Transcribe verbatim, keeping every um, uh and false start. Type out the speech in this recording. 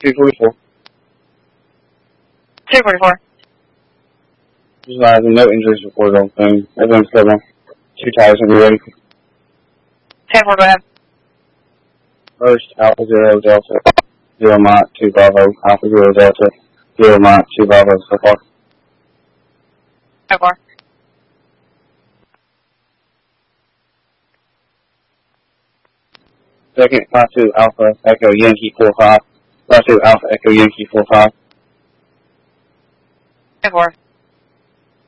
two forty-four. two forty-four. Just advising, no injuries reported on phone. Everyone's good one. Two tires will be ready. ten four, go ahead. First, Alpha Zero Delta, Zero Mach two Bravo, Alpha Zero Delta, Zero Mach two Bravo, so far. So far. Second, five two Alpha Echo Yankee four five, five two Alpha Echo Yankee four five. ten four.